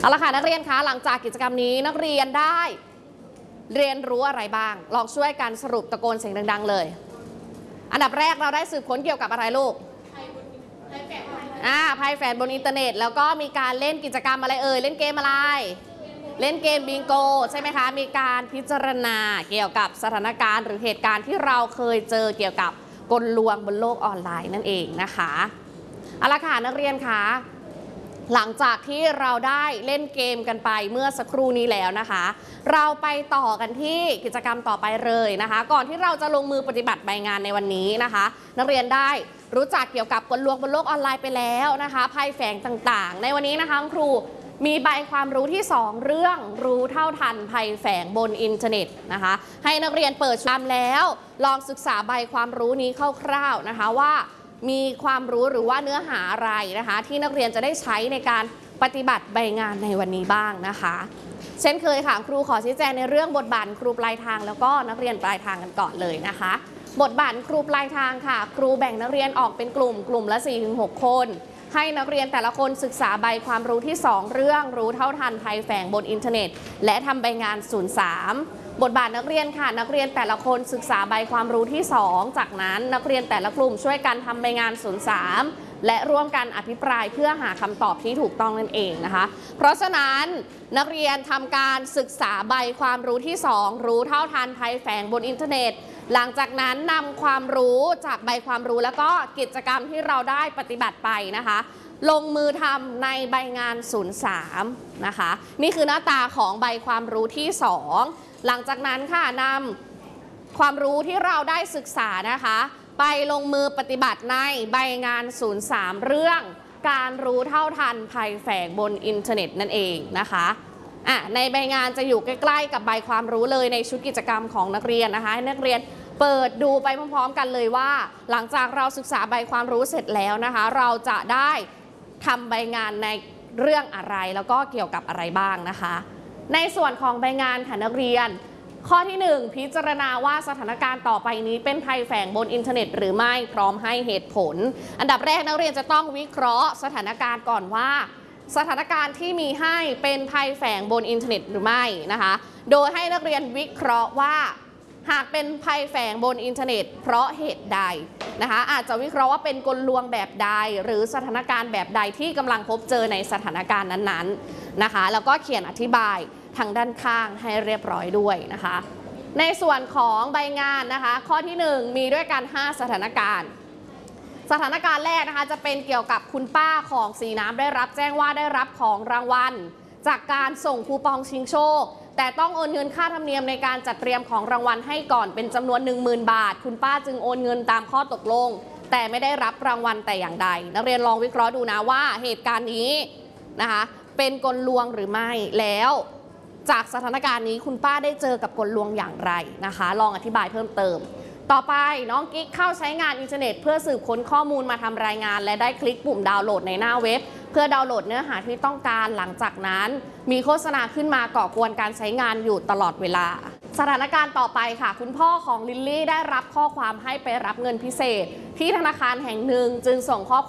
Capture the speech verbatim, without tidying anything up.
เอาละค่ะนักเรียนคะหลังจากกิจกรรมนี้นักเรียนได้เรียนรู้อะไรบ้างลองช่วยกันสรุปตะโกนเสียงดังๆเลยอันดับแรกเราได้สืบค้นเกี่ยวกับอะไรลูกอ่าไพ่แฝดบนอินเทอร์เน็ตแล้วก็มีการเล่นกิจกรรมอะไรเอ่ยเล่นเกมอะไรเล่นเกมบิงโกใช่ไหมคะมีการพิจารณาเกี่ยวกับสถานการณ์หรือเหตุการณ์ที่เราเคยเจอเกี่ยวกับกลลวงบนโลกออนไลน์นั่นเองนะคะเอาละค่ะนักเรียนคะหลังจากที่เราได้เล่นเกมกันไปเมื่อสักครู่นี้แล้วนะคะเราไปต่อกันที่กิจกรรมต่อไปเลยนะคะก่อนที่เราจะลงมือปฏิบัติใบงานในวันนี้นะคะนักเรียนได้รู้จักเกี่ยวกับกลลวงบนโลกออนไลน์ไปแล้วนะคะไพ่แฝงต่างๆในวันนี้นะคะครูมีใบความรู้ที่สองเรื่องรู้เท่าทันภัยแฝงบนอินเทอร์เน็ตนะคะให้นักเรียนเปิดตามแล้วลองศึกษาใบความรู้นี้คร่าวๆนะคะว่ามีความรู้หรือว่าเนื้อหาอะไรนะคะที่นักเรียนจะได้ใช้ในการปฏิบัติใบงานในวันนี้บ้างนะคะเช่นเคยค่ะครูขอชี้แจงในเรื่องบทบาทครูปลายทางแล้วก็นักเรียนปลายทางกันก่อนเลยนะคะบทบาทครูปลายทางค่ะครูแบ่งนักเรียนออกเป็นกลุ่มกลุ่มละ สี่ถึงหก คนให้นักเรียนแต่ละคนศึกษาใบความรู้ที่สองเรื่องรู้เท่าทันภัยแฝงบนอินเทอร์เน็ตและทำใบงานศูนย์ สามบทบาทนักเรียนค่ะนักเรียนแต่ละคนศึกษาใบความรู้ที่สองจากนั้นนักเรียนแต่ละกลุ่มช่วยกันทำใบงานศูนย์ สามและร่วมกันอภิปรายเพื่อหาคำตอบที่ถูกต้องนั่นเองนะคะเพราะฉะนั้นนักเรียนทำการศึกษาใบความรู้ที่สองรู้เท่าทันภัยแฝงบนอินเทอร์เน็ตหลังจากนั้นนำความรู้จากใบความรู้แล้วก็กิจกรรมที่เราได้ปฏิบัติไปนะคะลงมือทำในใบงานศูนย์ สามนะคะนี่คือหน้าตาของใบความรู้ที่สองหลังจากนั้นค่ะนำความรู้ที่เราได้ศึกษานะคะไปลงมือปฏิบัติในใบงานศูนย์ สามเรื่องการรู้เท่าทันภัยแฝงบนอินเทอร์เน็ตนั่นเองนะคะอ่ะในใบงานจะอยู่ใกล้ๆกับใบความรู้เลยในชุดกิจกรรมของนักเรียนนะคะให้นักเรียนเปิดดูไปพร้อมๆกันเลยว่าหลังจากเราศึกษาใบความรู้เสร็จแล้วนะคะเราจะได้ทำใบงานในเรื่องอะไรแล้วก็เกี่ยวกับอะไรบ้างนะคะในส่วนของใบงานค่ะนักเรียนข้อที่หนึ่งพิจารณาว่าสถานการณ์ต่อไปนี้เป็นภัยแฝงบนอินเทอร์เน็ตหรือไม่พร้อมให้เหตุผลอันดับแรกนักเรียนจะต้องวิเคราะห์สถานการณ์ก่อนว่าสถานการณ์ที่มีให้เป็นภัยแฝงบนอินเทอร์เน็ตหรือไม่นะคะโดยให้นักเรียนวิเคราะห์ว่าหากเป็นภัยแฝงบนอินเทอร์เน็ตเพราะเหตุใดนะคะอาจจะวิเคราะห์ว่าเป็นกลลวงแบบใดหรือสถานการณ์แบบใดที่กำลังพบเจอในสถานการณ์นั้นๆนะคะแล้วก็เขียนอธิบายทางด้านข้างให้เรียบร้อยด้วยนะคะในส่วนของใบงานนะคะข้อที่หนึ่งมีด้วยกันห้าสถานการณ์สถานการณ์แรกนะคะจะเป็นเกี่ยวกับคุณป้าของสีน้ำได้รับแจ้งว่าได้รับของรางวัลจากการส่งคูปองชิงโชคแต่ต้องโอนเงินค่าธรรมเนียมในการจัดเตรียมของรางวัลให้ก่อนเป็นจำนวน หนึ่งหมื่น บาทคุณป้าจึงโอนเงินตามข้อตกลงแต่ไม่ได้รับรางวัลแต่อย่างใดนักเรียนลองวิเคราะห์ดูนะว่าเหตุการณ์นี้นะคะเป็นกลลวงหรือไม่แล้วจากสถานการณ์นี้คุณป้าได้เจอกับกลลวงอย่างไรนะคะลองอธิบายเพิ่มเติมต่อไปน้องกิ๊กเข้าใช้งานอินเทอร์เน็ตเพื่อสืบค้นข้อมูลมาทำรายงานและได้คลิกปุ่มดาวน์โหลดในหน้าเว็บเพื่อดาวน์โหลดเนื้อหาที่ต้องการหลังจากนั้นมีโฆษณาขึ้นมาก่อกวนการใช้งานอยู่ตลอดเวลาสถานการณ์ต่อไปค่ะคุณพ่อของลิลลี่ได้รับข้อความให้ไปรับเงินพิเศษที่ธนาคารแห่งหนึ่งจึงส่งข้อความ